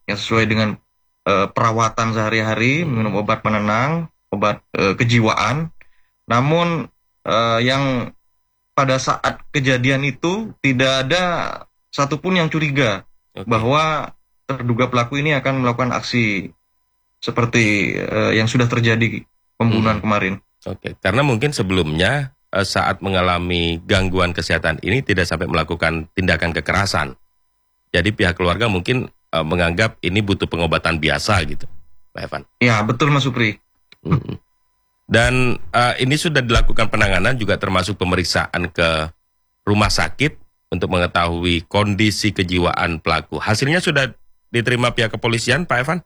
yang sesuai dengan perawatan sehari-hari, minum obat penenang, obat kejiwaan. Namun yang pada saat kejadian itu tidak ada satupun yang curiga bahwa terduga pelaku ini akan melakukan aksi seperti yang sudah terjadi pembunuhan kemarin. Karena mungkin sebelumnya saat mengalami gangguan kesehatan ini tidak sampai melakukan tindakan kekerasan. Jadi pihak keluarga mungkin menganggap ini butuh pengobatan biasa gitu, Pak Evan. Ya, betul Mas Supri. Dan ini sudah dilakukan penanganan juga termasuk pemeriksaan ke rumah sakit untuk mengetahui kondisi kejiwaan pelaku. Hasilnya sudah diterima pihak kepolisian, Pak Evan?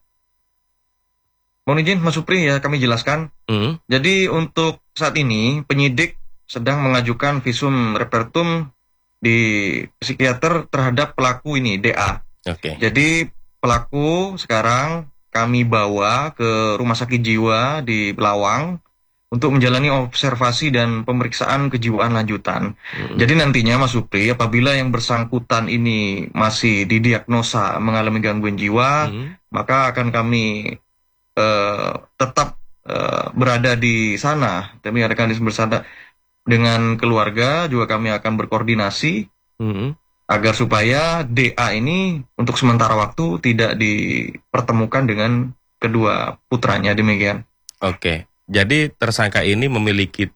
Mohon izin Mas Supri ya kami jelaskan. Jadi untuk saat ini penyidik sedang mengajukan visum repertum di psikiater terhadap pelaku ini, DA. Jadi pelaku sekarang kami bawa ke rumah sakit jiwa di Belawang untuk menjalani observasi dan pemeriksaan kejiwaan lanjutan. Jadi nantinya Mas Supri, apabila yang bersangkutan ini masih didiagnosa mengalami gangguan jiwa, maka akan kami tetap berada di sana. Kami akan bersama dengan keluarga, juga kami akan berkoordinasi agar supaya DA ini untuk sementara waktu tidak dipertemukan dengan kedua putranya, demikian. Jadi tersangka ini memiliki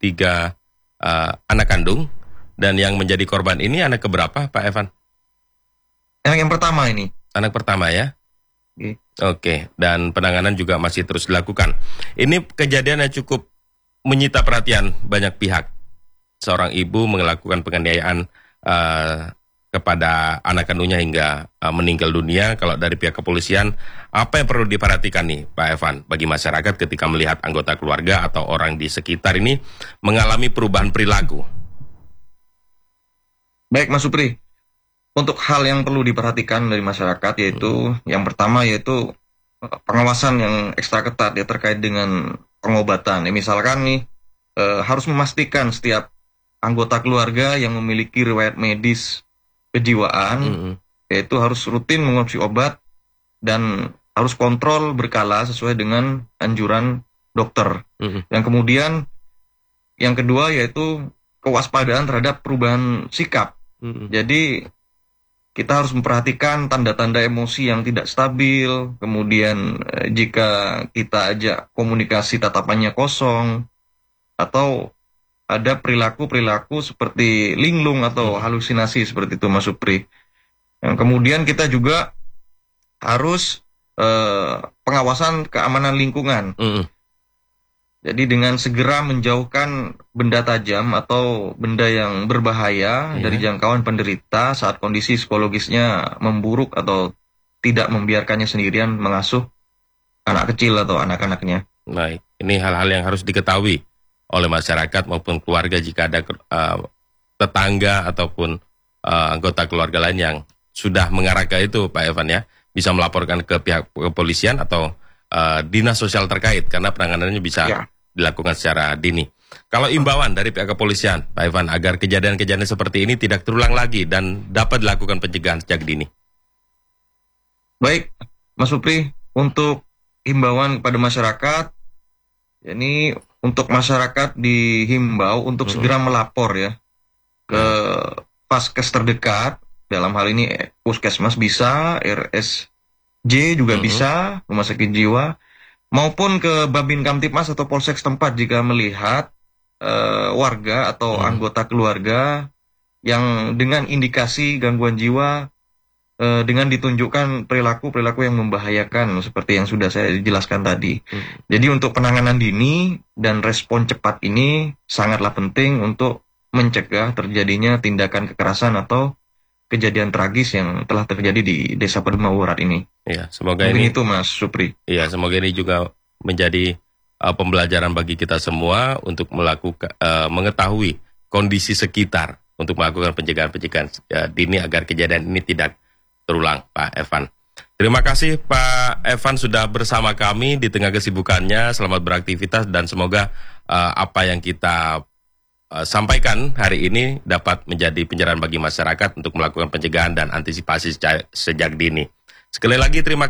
3 anak kandung, dan yang menjadi korban ini anak keberapa, Pak Evan? Yang pertama ini. Anak pertama ya? Dan penanganan juga masih terus dilakukan. Ini kejadian yang cukup menyita perhatian banyak pihak. Seorang ibu melakukan penganiayaan kepada anak kandungnya hingga meninggal dunia. Kalau dari pihak kepolisian, apa yang perlu diperhatikan nih Pak Evan bagi masyarakat ketika melihat anggota keluarga atau orang di sekitar ini mengalami perubahan perilaku? Baik Mas Supri, untuk hal yang perlu diperhatikan dari masyarakat yaitu yang pertama yaitu pengawasan yang ekstra ketat ya terkait dengan pengobatan. Misalkan nih harus memastikan setiap anggota keluarga yang memiliki riwayat medis kejiwaan yaitu harus rutin mengonsumsi obat dan harus kontrol berkala sesuai dengan anjuran dokter. Yang kemudian yang kedua yaitu kewaspadaan terhadap perubahan sikap. Jadi kita harus memperhatikan tanda-tanda emosi yang tidak stabil, kemudian jika kita ajak komunikasi tatapannya kosong, atau ada perilaku-perilaku seperti linglung atau halusinasi seperti itu Mas Supri. Yang kemudian kita juga harus pengawasan keamanan lingkungan. Jadi dengan segera menjauhkan benda tajam atau benda yang berbahaya dari jangkauan penderita saat kondisi psikologisnya memburuk atau tidak membiarkannya sendirian mengasuh anak kecil atau anak-anaknya. Baik, ini hal-hal yang harus diketahui oleh masyarakat maupun keluarga jika ada tetangga ataupun anggota keluarga lain yang sudah mengarah ke itu, Pak Evan ya, bisa melaporkan ke pihak kepolisian atau dinas sosial terkait karena penanganannya bisa dilakukan secara dini. Kalau imbauan dari pihak kepolisian, Pak Evan, agar kejadian-kejadian seperti ini tidak terulang lagi dan dapat dilakukan pencegahan sejak dini. Baik, Mas Supri, untuk imbauan kepada masyarakat, ini untuk masyarakat dihimbau untuk segera melapor ya ke Vaskes terdekat. Dalam hal ini Puskesmas bisa, RSJ juga bisa, rumah sakit jiwa, maupun ke Babin Kamtipmas atau Polsek setempat jika melihat warga atau anggota keluarga yang dengan indikasi gangguan jiwa dengan ditunjukkan perilaku-perilaku yang membahayakan seperti yang sudah saya jelaskan tadi. Jadi untuk penanganan dini dan respon cepat ini sangatlah penting untuk mencegah terjadinya tindakan kekerasan atau kejadian tragis yang telah terjadi di Desa Padumawurat ini. Iya, semoga mungkin ini itu Mas Supri. Iya, semoga ini juga menjadi pembelajaran bagi kita semua untuk mengetahui kondisi sekitar untuk melakukan pencegahan dini agar kejadian ini tidak terulang, Pak Evan. Terima kasih Pak Evan sudah bersama kami di tengah kesibukannya. Selamat beraktivitas dan semoga apa yang kita sampaikan hari ini dapat menjadi pencerahan bagi masyarakat untuk melakukan pencegahan dan antisipasi sejak dini. Sekali lagi terima kasih.